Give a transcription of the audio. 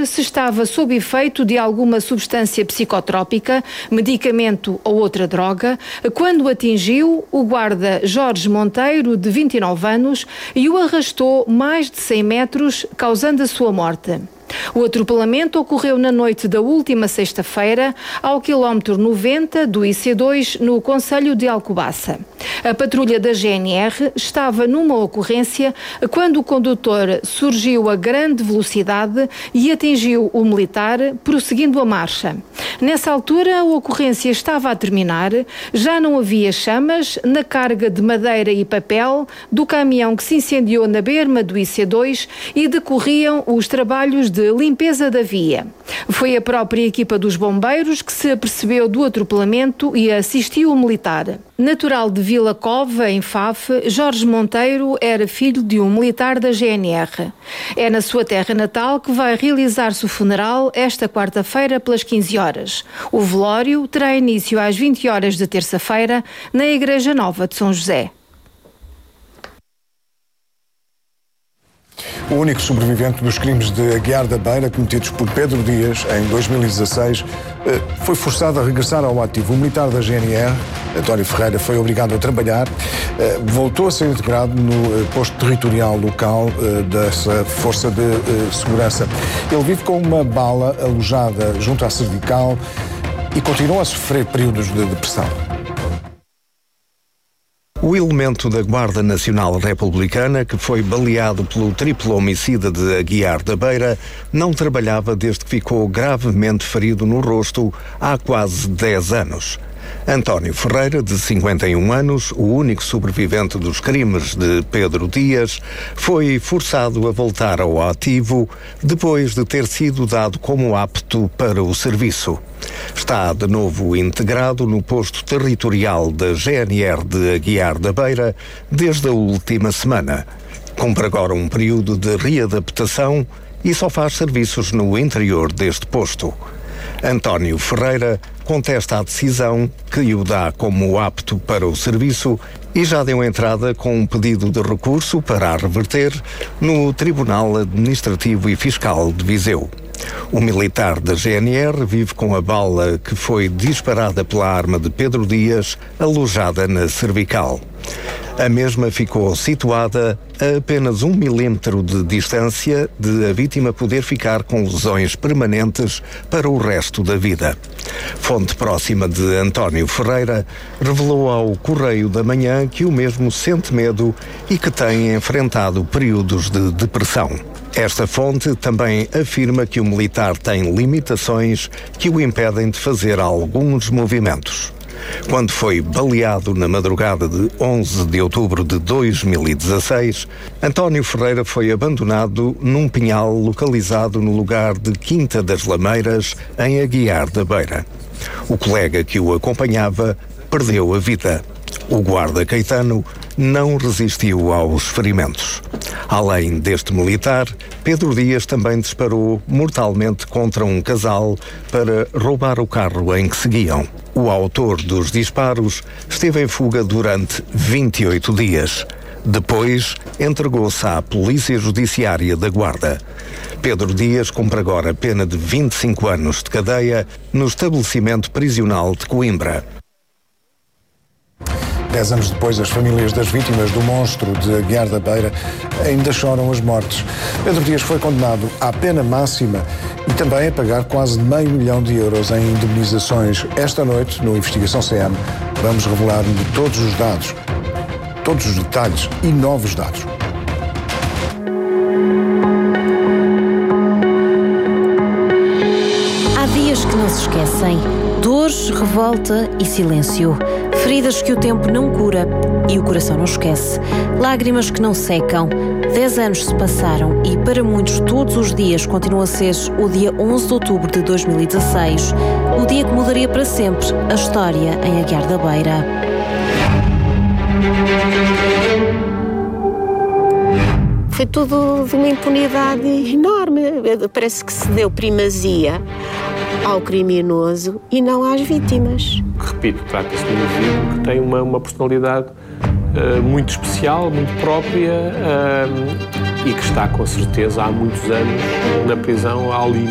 saber se estava sob efeito de alguma substância psicotrópica, medicamento ou outra droga, quando atingiu o guarda Jorge Monteiro, de 29 anos, e o arrastou mais de 100 metros, causando a sua morte. O atropelamento ocorreu na noite da última sexta-feira, ao quilómetro 90 do IC2, no concelho de Alcobaça. A patrulha da GNR estava numa ocorrência quando o condutor surgiu a grande velocidade e atingiu o militar, prosseguindo a marcha. Nessa altura, a ocorrência estava a terminar, já não havia chamas na carga de madeira e papel do caminhão que se incendiou na berma do IC2 e decorriam os trabalhos de limpeza da via. Foi a própria equipa dos bombeiros que se apercebeu do atropelamento e assistiu o militar. Natural de Vila Cova, em Faf, Jorge Monteiro era filho de um militar da GNR. É na sua terra natal que vai realizar-se o funeral esta quarta-feira pelas 15 horas. O velório terá início às 20 horas de terça-feira na Igreja Nova de São José. O único sobrevivente dos crimes de Aguiar da Beira cometidos por Pedro Dias em 2016 foi forçado a regressar ao ativo. O militar da GNR, António Ferreira, foi obrigado a trabalhar, voltou a ser integrado no posto territorial local dessa força de segurança. Ele vive com uma bala alojada junto à cervical e continua a sofrer períodos de depressão. O elemento da Guarda Nacional Republicana, que foi baleado pelo triplo homicida de Aguiar da Beira, não trabalhava desde que ficou gravemente ferido no rosto há quase 10 anos. António Ferreira, de 51 anos, o único sobrevivente dos crimes de Pedro Dias, foi forçado a voltar ao ativo depois de ter sido dado como apto para o serviço. Está de novo integrado no posto territorial da GNR de Aguiar da Beira desde a última semana. Cumpre agora um período de readaptação e só faz serviços no interior deste posto. António Ferreira contesta a decisão que o dá como apto para o serviço e já deu entrada com um pedido de recurso para a reverter no Tribunal Administrativo e Fiscal de Viseu. O militar da GNR vive com a bala que foi disparada pela arma de Pedro Dias, alojada na cervical. A mesma ficou situada a apenas 1 milímetro de distância de a vítima poder ficar com lesões permanentes para o resto da vida. Fonte próxima de António Ferreira revelou ao Correio da Manhã que o mesmo sente medo e que tem enfrentado períodos de depressão. Esta fonte também afirma que o militar tem limitações que o impedem de fazer alguns movimentos. Quando foi baleado na madrugada de 11 de outubro de 2016, António Ferreira foi abandonado num pinhal localizado no lugar de Quinta das Lameiras, em Aguiar da Beira. O colega que o acompanhava perdeu a vida. O guarda caetano não resistiu aos ferimentos. Além deste militar, Pedro Dias também disparou mortalmente contra um casal para roubar o carro em que seguiam. O autor dos disparos esteve em fuga durante 28 dias. Depois, entregou-se à Polícia Judiciária da Guarda. Pedro Dias cumpre agora pena de 25 anos de cadeia no estabelecimento prisional de Coimbra. 10 anos depois, as famílias das vítimas do monstro de Aguiar da Beira ainda choram as mortes. Pedro Dias foi condenado à pena máxima e também a pagar quase €500 mil em indemnizações. Esta noite, no Investigação CM, vamos revelar-lhe todos os dados, todos os detalhes e novos dados. Há dias que não se esquecem. Dores, revolta e silêncio. Feridas que o tempo não cura e o coração não esquece. Lágrimas que não secam. 10 anos se passaram e para muitos todos os dias continua a ser o dia 11 de outubro de 2016. O dia que mudaria para sempre a história em Aguiar da Beira. Foi tudo de uma impunidade enorme. Parece que se deu primazia ao criminoso e não às vítimas. Repito, trata-se de um indivíduo que tem uma personalidade muito especial, muito própria e que está, com certeza, há muitos anos na prisão ao limite.